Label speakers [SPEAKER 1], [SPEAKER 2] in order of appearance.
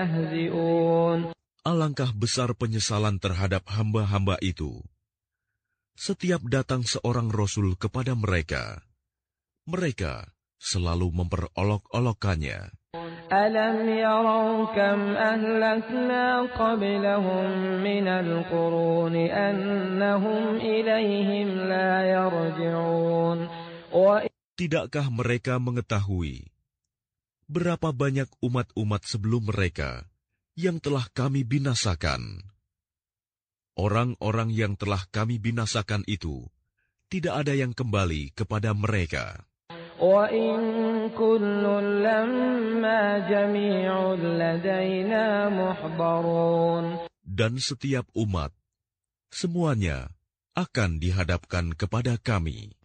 [SPEAKER 1] Alangkah besar penyesalan terhadap hamba-hamba itu. Setiap datang seorang Rasul kepada mereka, mereka selalu memperolok-olokkannya.
[SPEAKER 2] Alam yarau kam ahlakna qablahum minal quruni annahum ilayhim la yarji'un.
[SPEAKER 1] Tidakkah mereka mengetahui berapa banyak umat-umat sebelum mereka yang telah kami binasakan? Orang-orang yang telah kami binasakan itu tidak ada yang kembali kepada mereka. Dan setiap umat, semuanya akan dihadapkan kepada kami.